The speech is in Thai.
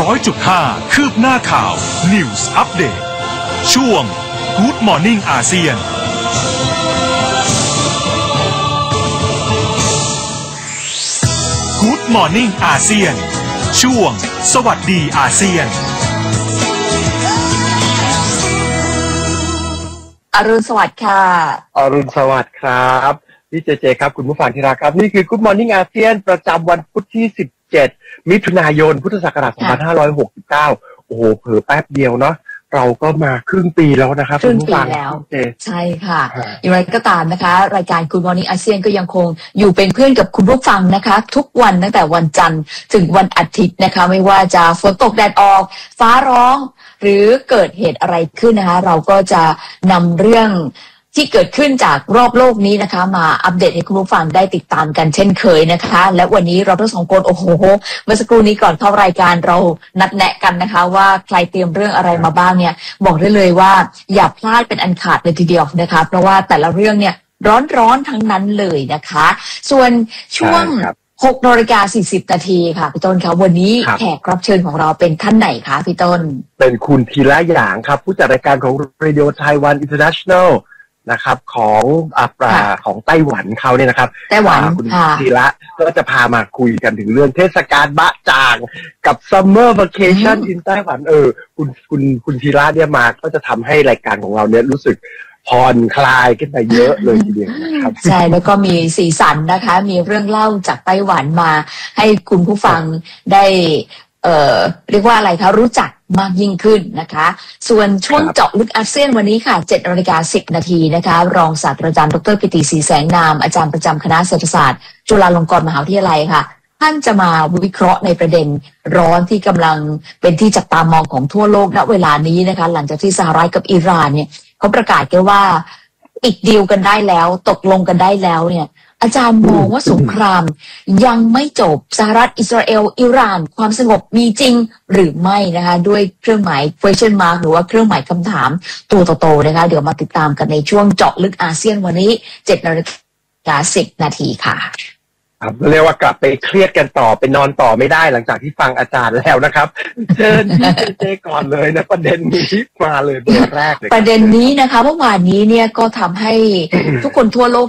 100.5 คืบหน้าข่าว News Update ช่วง Good Morning อาเซียนGood Morning อาเซียนช่วงสวัสดีอาเซียนอรุณสวัสดิ์ค่ะอรุณสวัสดิ์ครับพี่เจครับคุณผู้ฟังที่รักครับนี่คือ Good Morning อาเซียนประจำวันพุธที่17มิถุนายนพุทธศักราช2569โอ้โหเผลอแป๊บเดียวเนาะเราก็มาครึ่งปีแล้วนะครับครึ่งปีแล้วใช่ค่ะอย่างไรก็ตามนะคะรายการ Good Morning อาเซียนก็ยังคงอยู่เป็นเพื่อนกับคุณผู้ฟังนะคะทุกวันตั้งแต่วันจันทร์ถึงวันอาทิตย์นะคะไม่ว่าจะฝนตกแดดออกฟ้าร้องหรือเกิดเหตุอะไรขึ้นนะคะเราก็จะนำเรื่องที่เกิดขึ้นจากรอบโลกนี้นะคะมาอัปเดตให้คุณผู้ฟังได้ติดตามกันเช่นเคยนะคะและวันนี้เราทั้งสองคนโอ้โหเมื่อสักครู่นี้ก่อนเข้ารายการเรานัดแนะกันนะคะว่าใครเตรียมเรื่องอะไรมาบ้างเนี่ยบอกได้เลยว่าอย่าพลาดเป็นอันขาดเลยทีเดียวนะคะเพราะว่าแต่ละเรื่องเนี่ยร้อนทั้งนั้นเลยนะคะส่วนช่วง6:40 นาทีค่ะพี่ต้นคะวันนี้แขกรับเชิญของเราเป็นท่านไหนคะพี่ต้นเป็นคุณธีระหยางครับผู้จัดรายการของ Radio Taiwan Internationalนะครับของไต้หวันเขาเนี่ยนะครับไต้หวันคุณธีระก็จะพามาคุยกันถึงเรื่องเทศกาลบะจ่างกับ Summer Vacation in ไต้หวันคุณธีระเนี่ยมาก็จะทำให้รายการของเราเนี่ยรู้สึกผ่อนคลายขึ้นไปเยอะเลยทีเดียวนะครับใช่แล้วก็มีสีสันนะคะมีเรื่องเล่าจากไต้หวันมาให้คุณผู้ฟังได้เรียกว่าอะไรคะรู้จักมากยิ่งขึ้นนะคะส่วนช่วงเจาะลึกอาเซียนวันนี้ค่ะ 7:10 นาทีนะคะรองศาสตราจารย์ดร.ปิติศรีแสงนามอาจารย์ประจำคณะเศรษฐศาสตร์จุฬาลงกรณ์มหาวิทยาลัยค่ะท่านจะมาวิเคราะห์ในประเด็นร้อนที่กำลังเป็นที่จับตามองของทั่วโลกณเวลานี้นะคะหลังจากที่สหรัฐกับอิหร่านเนี่ยเขาประกาศกันว่าปิดดีลกันได้แล้วตกลงกันได้แล้วเนี่ยอาจารย์มองว่าสงครามยังไม่จบสหรัฐอิสราเอลอิหร่านความสงบมีจริงหรือไม่นะคะด้วยเครื่องหมาย question mark หรือว่าเครื่องหมายคำถามตัวโตๆนะคะเดี๋ยวมาติดตามกันในช่วงเจาะลึกอาเซียนวันนี้ 7:10 นาทีค่ะครับเรียกว่ากลับไปเครียดกันต่อไปนอนต่อไม่ได้หลังจากที่ฟังอาจารย์แล้วนะครับเชิญเจก่อนเลยนะประเด็นนี้มาเลยเบอร์แรกเลยประเด็นนี้นะคะเมื่อวานนี้เนี่ยก็ทำให้ทุกคนทั่วโลก